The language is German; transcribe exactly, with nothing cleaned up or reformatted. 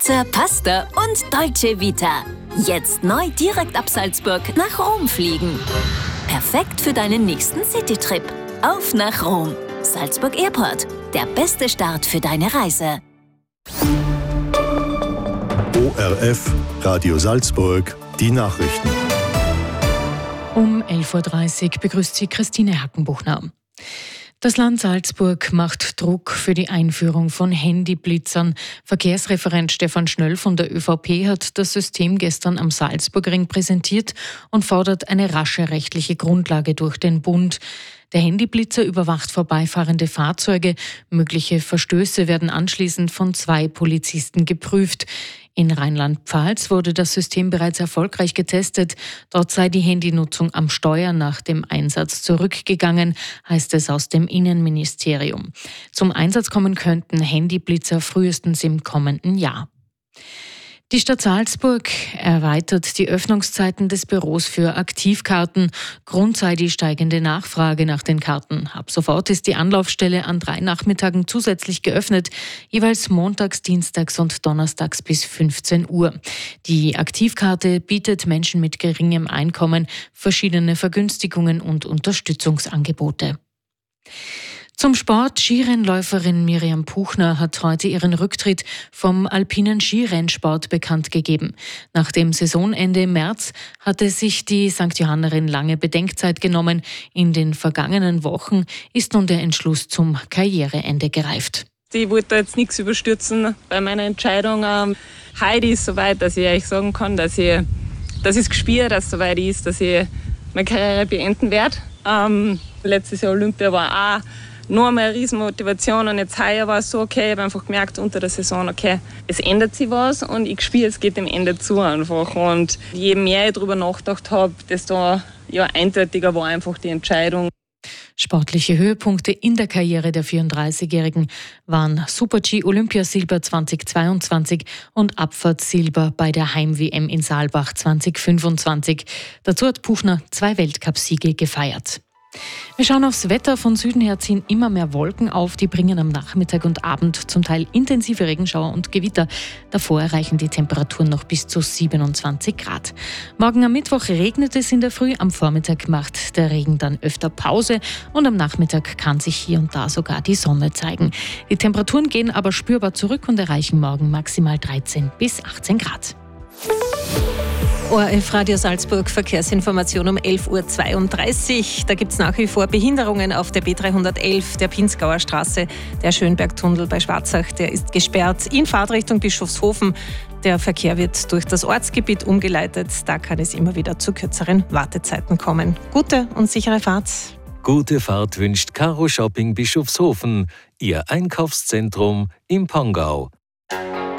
Pizza, Pasta und Dolce Vita. Jetzt neu direkt ab Salzburg nach Rom fliegen. Perfekt für deinen nächsten Citytrip. Auf nach Rom. Salzburg Airport. Der beste Start für deine Reise. O R F, Radio Salzburg, die Nachrichten. Um elf Uhr dreißig begrüßt sie Christine Hackenbuchner. Das Land Salzburg macht Druck für die Einführung von Handyblitzern. Verkehrsreferent Stefan Schnöll von der ÖVP hat das System gestern am Salzburgring präsentiert und fordert eine rasche rechtliche Grundlage durch den Bund. Der Handyblitzer überwacht vorbeifahrende Fahrzeuge. Mögliche Verstöße werden anschließend von zwei Polizisten geprüft. In Rheinland-Pfalz wurde das System bereits erfolgreich getestet. Dort sei die Handynutzung am Steuer nach dem Einsatz zurückgegangen, heißt es aus dem Innenministerium. Zum Einsatz kommen könnten Handyblitzer frühestens im kommenden Jahr. Die Stadt Salzburg erweitert die Öffnungszeiten des Büros für Aktivkarten. Grund sei die steigende Nachfrage nach den Karten. Ab sofort ist die Anlaufstelle an drei Nachmittagen zusätzlich geöffnet, jeweils montags, dienstags und donnerstags bis fünfzehn Uhr. Die Aktivkarte bietet Menschen mit geringem Einkommen verschiedene Vergünstigungen und Unterstützungsangebote. Zum Sport. Skirennläuferin Miriam Puchner hat heute ihren Rücktritt vom alpinen Skirennsport bekannt gegeben. Nach dem Saisonende im März hatte sich die Sankt Johannerin lange Bedenkzeit genommen. In den vergangenen Wochen ist nun der Entschluss zum Karriereende gereift. Ich wollte jetzt nichts überstürzen bei meiner Entscheidung. Heute ist es soweit, dass ich euch sagen kann, dass ich, dass ich es gespürt, dass es soweit ist, dass ich meine Karriere beenden werde. Ähm, letztes Jahr Olympia war auch noch mehr eine Riesenmotivation und jetzt heuer war es so, okay, ich habe einfach gemerkt unter der Saison, okay, es ändert sich was und ich spüre, es geht dem Ende zu einfach. Und je mehr ich darüber nachgedacht habe, desto ja, eindeutiger war einfach die Entscheidung. Sportliche Höhepunkte in der Karriere der vierunddreißigjährigen waren Super-G Olympiasilber zweitausendzweiundzwanzig und Abfahrtsilber bei der Heim-W M in Saalbach zweitausendfünfundzwanzig. Dazu hat Puchner zwei Weltcupsiege gefeiert. Wir schauen aufs Wetter. Von Süden her ziehen immer mehr Wolken auf. Die bringen am Nachmittag und Abend zum Teil intensive Regenschauer und Gewitter. Davor erreichen die Temperaturen noch bis zu siebenundzwanzig Grad. Morgen am Mittwoch regnet es in der Früh. Am Vormittag macht der Regen dann öfter Pause. Und am Nachmittag kann sich hier und da sogar die Sonne zeigen. Die Temperaturen gehen aber spürbar zurück und erreichen morgen maximal dreizehn bis achtzehn Grad. O R F Radio Salzburg, Verkehrsinformation um elf Uhr zweiunddreißig. Da gibt es nach wie vor Behinderungen auf der B dreihundertelf, der Pinzgauer Straße. Der Schönbergtunnel bei Schwarzach, der ist gesperrt in Fahrtrichtung Bischofshofen. Der Verkehr wird durch das Ortsgebiet umgeleitet. Da kann es immer wieder zu kürzeren Wartezeiten kommen. Gute und sichere Fahrt. Gute Fahrt wünscht Caro Shopping Bischofshofen, Ihr Einkaufszentrum im Pongau.